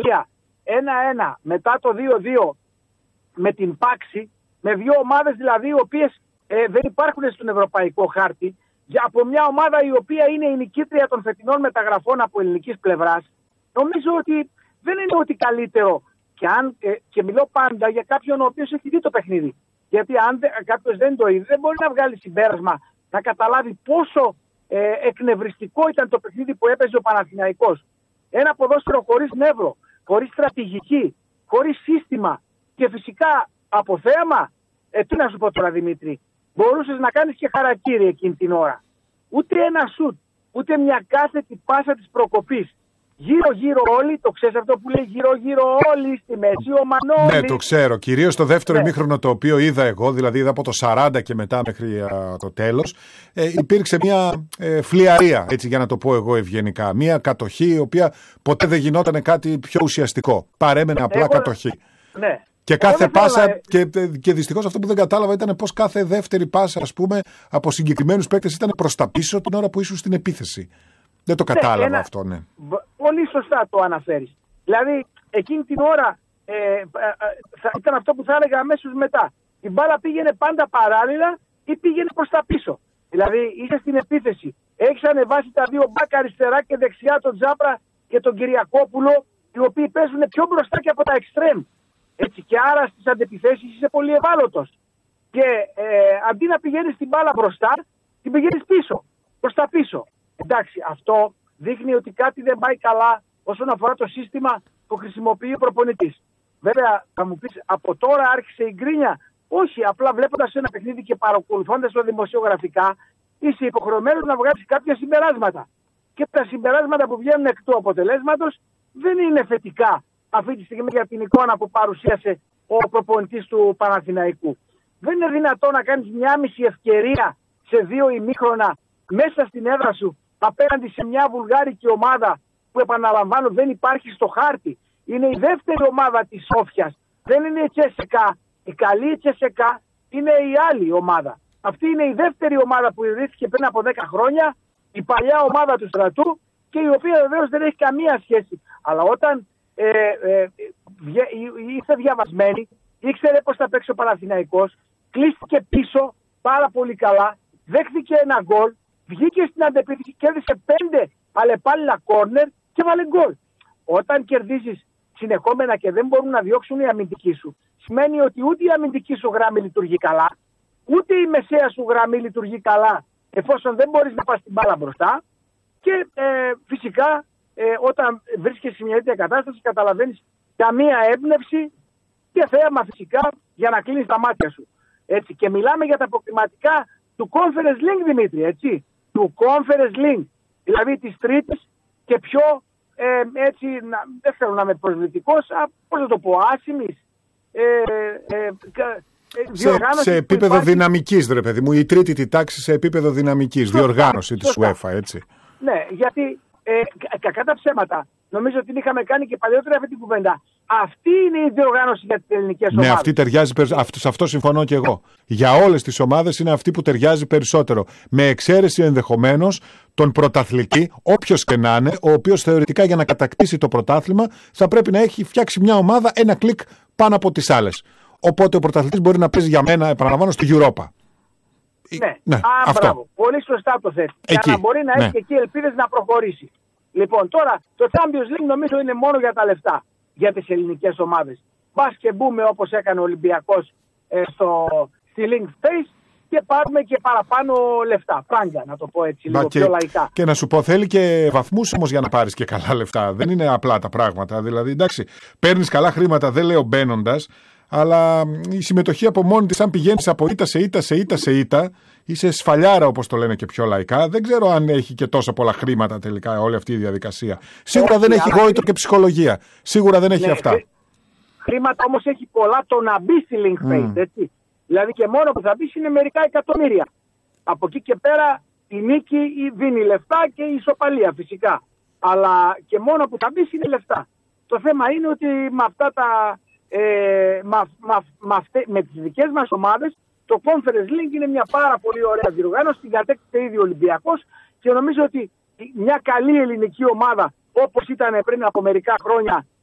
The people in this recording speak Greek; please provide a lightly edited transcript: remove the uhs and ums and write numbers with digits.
Ιταλία 1-1 μετά το 2-2 με την Πάξη, με δύο ομάδες δηλαδή οι οποίες δεν υπάρχουν στον ευρωπαϊκό χάρτη, από μια ομάδα η οποία είναι η νικήτρια των φετινών μεταγραφών από ελληνικής πλευράς, νομίζω ότι δεν είναι ότι καλύτερο. Και μιλώ πάντα για κάποιον ο οποίος έχει δει το παιχνίδι. Γιατί αν κάποιος δεν το είδε, δεν μπορεί να βγάλει συμπέρασμα, να καταλάβει πόσο εκνευριστικό ήταν το παιχνίδι που έπαιζε ο Παναθηναϊκός. Ένα ποδόσφαιρο χωρίς νεύρο, χωρίς στρατηγική, χωρίς σύστημα και φυσικά από θέαμα. Τι να σου πω τώρα, Δημήτρη, μπορούσες να κάνεις και χαρακτήρι εκείνη την ώρα. Ούτε ένα σουτ, ούτε μια κάθετη πάσα της προκοπής. Γύρω-γύρω όλοι, το ξέρεις αυτό που λέει γύρω-γύρω όλοι, στη μέση ο Μανώλης. Ναι, το ξέρω. Κυρίως το δεύτερο ημίχρονο το οποίο είδα εγώ, δηλαδή είδα από το 40 και μετά μέχρι το τέλος, υπήρξε μια φλιαρία, έτσι για να το πω εγώ ευγενικά. Μια κατοχή η οποία ποτέ δεν γινόταν κάτι πιο ουσιαστικό. Παρέμενε απλά κατοχή. Ναι. Και κάθε πάσα, και δυστυχώς αυτό που δεν κατάλαβα ήταν πως κάθε δεύτερη πάσα, ας πούμε, από συγκεκριμένους παίκτες ήταν προς τα πίσω την ώρα που ήσουν στην επίθεση. Δεν το κατάλαβα αυτό, ναι. Πολύ σωστά το αναφέρεις. Δηλαδή, εκείνη την ώρα ήταν αυτό που θα έλεγα αμέσως μετά. Η μπάλα πήγαινε πάντα παράλληλα ή πήγαινε προς τα πίσω. Δηλαδή, είσαι στην επίθεση. Έχεις ανεβάσει τα δύο μπακ αριστερά και δεξιά, τον Τζάπρα και τον Κυριακόπουλο, οι οποίοι παίζουν πιο μπροστά και από τα εξτρέμ. Έτσι, και άρα στις αντεπιθέσεις είσαι πολύ ευάλωτος. Και αντί να πηγαίνεις την μπάλα μπροστά, την πηγαίνεις πίσω, προς τα πίσω. Εντάξει, αυτό δείχνει ότι κάτι δεν πάει καλά όσον αφορά το σύστημα που χρησιμοποιεί ο προπονητής. Βέβαια, θα μου πεις, από τώρα άρχισε η γκρίνια. Όχι, απλά βλέποντας ένα παιχνίδι και παρακολουθώντας το δημοσιογραφικά, είσαι υποχρεωμένος να βγάλεις κάποια συμπεράσματα. Και τα συμπεράσματα που βγαίνουν εκ του αποτελέσματος δεν είναι θετικά αυτή τη στιγμή για την εικόνα που παρουσίασε ο προπονητής του Παναθηναϊκού. Δεν είναι δυνατόν να κάνεις μια μισή ευκαιρία σε δύο ημίχρονα μέσα στην έδρα σου απέναντι σε μια βουλγάρικη ομάδα που, επαναλαμβάνω, δεν υπάρχει στο χάρτη. Είναι η δεύτερη ομάδα της Σόφιας. Δεν είναι η Τσέσεκα. Η καλή Τσέσεκα είναι η άλλη ομάδα. Αυτή είναι η δεύτερη ομάδα που ιδρύθηκε πριν από 10 χρόνια, η παλιά ομάδα του στρατού, και η οποία βεβαίως δεν έχει καμία σχέση. Αλλά όταν ήρθε διαβασμένη, ήξερε πώς θα παίξει ο Παναθηναϊκός, κλείστηκε πίσω πάρα πολύ καλά, δέχθηκε ένα γκολ, βγήκε στην αντεπίθεση, κέρδισε 5 αλλεπάλληλα κόρνερ και βάλε γκολ. Όταν κερδίζεις συνεχόμενα και δεν μπορούν να διώξουν οι αμυντικοί σου, σημαίνει ότι ούτε η αμυντική σου γραμμή λειτουργεί καλά, ούτε η μεσαία σου γραμμή λειτουργεί καλά, εφόσον δεν μπορείς να πας την μπάλα μπροστά. Και φυσικά όταν βρίσκεσαι σε μια τέτοια κατάσταση, καταλαβαίνεις καμία έμπνευση και θέαμα φυσικά για να κλείνεις τα μάτια σου. Έτσι. Και μιλάμε για τα αποκλειματικά του Conference League, Δημήτρη, έτσι. Του Conference League. Δηλαδή της τρίτης και πιο, έτσι, δεν θέλω να είμαι προσβλητικός, πώς να το πω, άσημης, σε επίπεδο δυναμικής, ρε παιδί μου, η τρίτη τάξη σε επίπεδο δυναμικής, διοργάνωση της UEFA, έτσι. Ναι, γιατί κακά τα ψέματα, νομίζω ότι είχαμε κάνει και παλιότερα αυτή την κουβέντα. Αυτή είναι η διοργάνωση για τις ελληνικές ομάδες. Ναι, αυτή ταιριάζει, σε αυτό συμφωνώ και εγώ. Για όλες τις ομάδες είναι αυτή που ταιριάζει περισσότερο. Με εξαίρεση ενδεχομένως τον πρωταθλητή, όποιος και να είναι, ο οποίος θεωρητικά για να κατακτήσει το πρωτάθλημα θα πρέπει να έχει φτιάξει μια ομάδα ένα κλικ πάνω από τις άλλες. Οπότε ο πρωταθλητής μπορεί να παίζει για μένα, επαναλαμβάνω, στη Europa. Ναι, αυτό. Μπράβο. Πολύ σωστά το θέτει. Για να μπορεί να έχει και εκεί ελπίδες να προχωρήσει. Λοιπόν, τώρα το Champions League νομίζω είναι μόνο για τα λεφτά για τις ελληνικές ομάδες. Μπας και μπούμε όπως έκανε ο Ολυμπιακός στη Link Space και πάρουμε και παραπάνω λεφτά. Πράγκα, να το πω έτσι, λίγο πιο λαϊκά. Και να σου πω, θέλει και βαθμούς όμως για να πάρεις και καλά λεφτά. Δεν είναι απλά τα πράγματα. Δηλαδή, εντάξει, παίρνεις καλά χρήματα, δεν λέω μπαίνοντας. Αλλά η συμμετοχή από μόνη της, αν πηγαίνεις από ήττα σε ήττα, είσαι σφαλιάρα όπως το λένε και πιο λαϊκά. Δεν ξέρω αν έχει και τόσα πολλά χρήματα τελικά όλη αυτή η διαδικασία. Σίγουρα δεν έχει γόητρο και ψυχολογία. Σίγουρα δεν έχει αυτά. Χρήματα όμως έχει πολλά το να μπει στη Link Phase, έτσι. Δηλαδή και μόνο που θα μπει είναι μερικά εκατομμύρια. Από εκεί και πέρα η νίκη δίνει λεφτά και η ισοπαλία φυσικά. Αλλά και μόνο που θα μπει είναι λεφτά. Το θέμα είναι ότι με αυτά τα... με τις δικές μας ομάδες το Conference League είναι μια πάρα πολύ ωραία διοργάνωση, την κατέκτησε ήδη ο Ολυμπιακός και νομίζω ότι μια καλή ελληνική ομάδα όπως ήταν πριν από μερικά χρόνια